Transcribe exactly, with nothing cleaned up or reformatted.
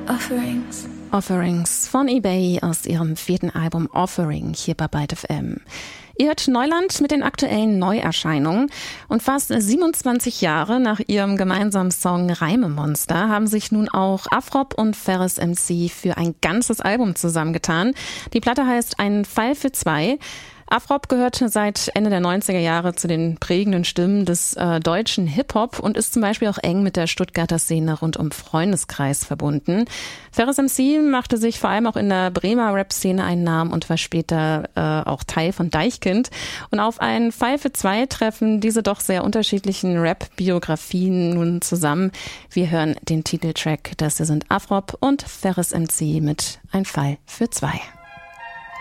Offerings. Offerings von eBay aus ihrem vierten Album Offering hier bei Byte F M. Ihr hört Neuland mit den aktuellen Neuerscheinungen. Und fast siebenundzwanzig Jahre nach ihrem gemeinsamen Song Reimemonster haben sich nun auch Afrob und Ferris M C für ein ganzes Album zusammengetan. Die Platte heißt Ein Fall für zwei. Afrob gehört seit Ende der neunziger Jahre zu den prägenden Stimmen des äh, deutschen Hip-Hop und ist zum Beispiel auch eng mit der Stuttgarter Szene rund um Freundeskreis verbunden. Ferris M C machte sich vor allem auch in der Bremer Rap-Szene einen Namen und war später äh, auch Teil von Deichkind. Und auf einen Fall für zwei treffen diese doch sehr unterschiedlichen Rap-Biografien nun zusammen. Wir hören den Titeltrack, das hier sind Afrob und Ferris M C mit Ein Fall für zwei.